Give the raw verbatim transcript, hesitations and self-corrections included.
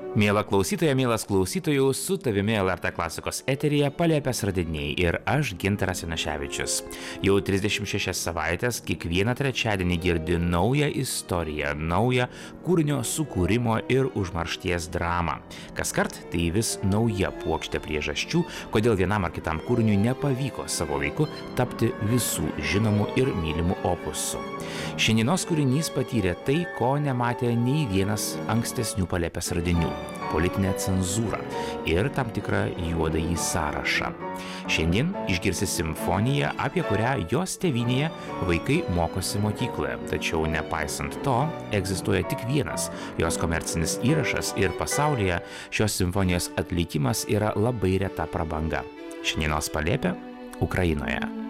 Miela klausytoja, mielas klausytojų, su tavimi L R T klasikos eteryje Palėpės radiniai ir aš Gintaras Janaševičius. Jau trisdešimt šešias savaitės kiekvieną trečiadienį girdi naują istoriją, naują kūrinio sukūrimo ir užmaršties dramą. Kaskart tai vis nauja puokštė priežasčių, kodėl vienam ar kitam kūriniui nepavyko savo laiku tapti visų žinomų ir mylimų opusų. Šiandienos kūrinys patyrė tai, ko nematė nei vienas ankstesnių Palėpės radinių – politinę cenzūrą ir tam tikrą juodąjį sąrašą. Šiandien išgirsi simfoniją, apie kurią jos tėvynėje vaikai mokosi mokykloje, tačiau nepaisant to, egzistuoja tik vienas jos komercinis įrašas ir pasaulyje šios simfonijos atlikimas yra labai reta prabanga. Šiandienos Palėpė Ukrainoje.